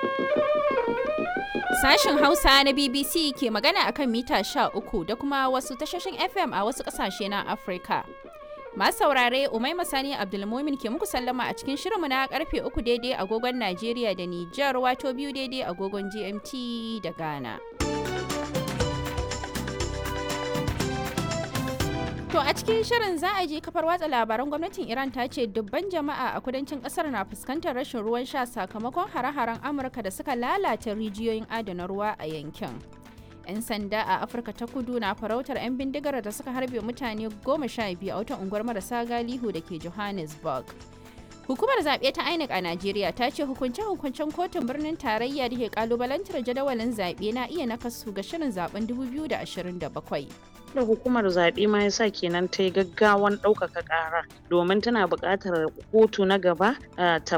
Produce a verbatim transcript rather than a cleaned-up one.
Sashen Hausa na B B C ke magana akan mita sha uku da kuma wasu tashoshin F M a wasu ƙasashe na Afirka. Masu saurare Umaima Sani Abdulmumin ke muku sallama a cikin shirinmu na karfe uku daidai agogon Najeriya da Nijar wato biyu daidai agogon G M T da Ghana. To a cikin shirin za a je kafar watsa labaran gwamnatin Iran ta ce dubban jama'a a kudancin kasar na fuskantar rashin ruwan sha sakamakon hare-haren Amurka da suka lalata rijiyoyin adana ruwa a yankin. 'Yan sanda a Afirka ta kudu na farautar 'yan bindigar da suka harbe mutane goma sha biyu a wata unguwar marasa galihu da ke Johannesburg. Hukumar zaɓe ta I N E C a Najeriya ta ce hukunce-hukuncen kotun birnin tarayya da ke kalubalantar jadawalin zaɓe na iya nakasu ga shirin zaben dubu biyu da ashirin da bakwai. Da hukumar zaɓe ma yasa kenan ta yi gaggawan ɗaukaka ƙara domin tana buƙatar kotu na gaba ta